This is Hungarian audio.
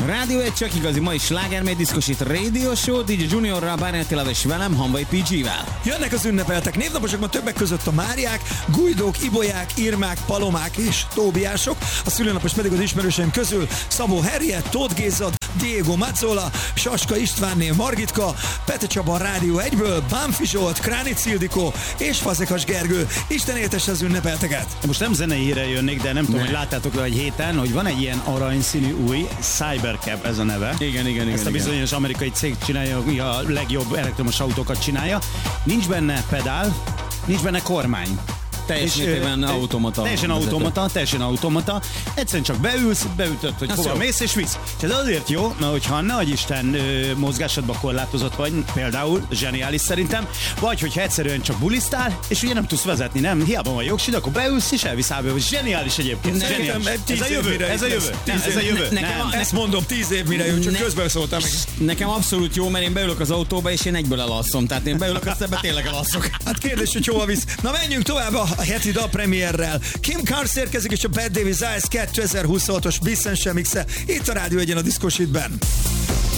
Rádió egy csak igazi mai slágermény diszkosít Radio Show, DJ Juniorral, Bárny Attilával és velem, Hanvai PG-vel. Jönnek az ünnepeltek névnaposokban többek között a Máriák, Gujdók, Ibolyák, Irmák, Palomák és Tóbiások. A szülőnapos pedig az ismerőseim közül Szabó Henriett, Tóth Géza, Diego Mazzola, Saska Istvánné, Margitka, Pete Csaba Rádió 1-ből, Bánfi Zsolt, Kránic Ildikó és Fazekas Gergő. Isten éltesse az ünnepelteket! Most nem zenei híre jönnék, de nem tudom, hogy láttátok le egy héten, hogy van egy ilyen aranyszínű új Cybercab, ez a neve. Igen. Ezt a bizonyos amerikai cég csinálja, ami a legjobb elektromos autókat csinálja. Nincs benne pedál, nincs benne kormány. Teljes mértékben automata. Teljesen automata. Egyszerűen csak beülsz, beütött, hogy hova mész és visz. És ez azért jó, mert hogyha nehogy Isten mozgásodba korlátozott vagy, például, zseniális szerintem, vagy hogyha egyszerűen csak bulisztál, és ugye nem tudsz vezetni, nem, hiába van jogsid, akkor beülsz és elvisz áből. Zseniális egyébként. Ez a jövő. Ez a jövő. Ezt mondom, 10 év mire jön, csak közben szóltam. Nekem abszolút jó, mert én beülök az autóba, és én egyből elalszom. Tehát én beülök, aztán tényleg elalszok. Hát kérdés, hogy hova visz. Na menjünk tovább a heti dalpremierrel. Kim Carnes érkezik, és a Bad Davis Eyes 2026-os Bissen Mixe itt a Rádió 1-en a Diszkosítben.